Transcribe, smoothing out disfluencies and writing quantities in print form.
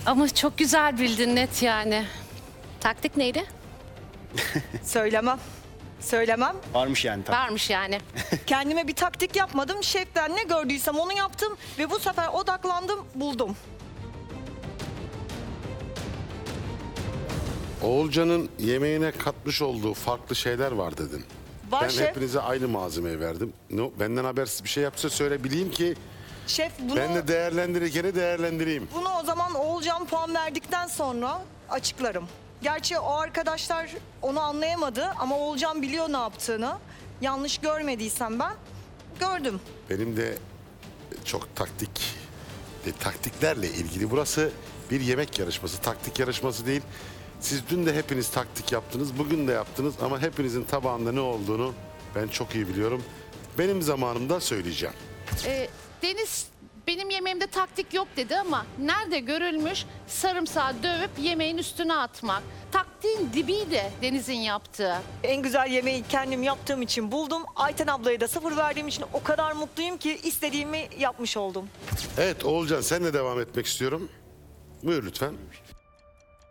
Ama çok güzel bildin net yani. Taktik neydi? Söylemem. Söylemem. Varmış yani tabii. Varmış yani. Kendime bir taktik yapmadım. Şeften ne gördüysem onu yaptım ve bu sefer odaklandım, buldum. Oğulcan'ın yemeğine katmış olduğu farklı şeyler var dedin. Var Ben şef. hepinize aynı malzemeyi verdim. Benden habersiz bir şey yapsa söyle bileyim ki Şef ben de değerlendirirken değerlendireyim. bunu o zaman Oğulcan puan verdikten sonra açıklarım. Gerçi o arkadaşlar onu anlayamadı ama Oğulcan biliyor ne yaptığını. Yanlış görmediysem ben gördüm. Benim de çok taktiklerle ilgili. Burası bir yemek yarışması, taktik yarışması değil. Siz dün de hepiniz taktik yaptınız, bugün de yaptınız ama hepinizin tabağında ne olduğunu ben çok iyi biliyorum. Benim zamanımda söyleyeceğim. Deniz benim yemeğimde taktik yok dedi ama nerede görülmüş sarımsağı dövüp yemeğin üstüne atmak. Taktiğin dibiydi Deniz'in yaptığı. En güzel yemeği kendim yaptığım için buldum. Ayten ablaya da 0 verdiğim için o kadar mutluyum ki istediğimi yapmış oldum. Evet Oğulcan senle devam etmek istiyorum. Buyur lütfen.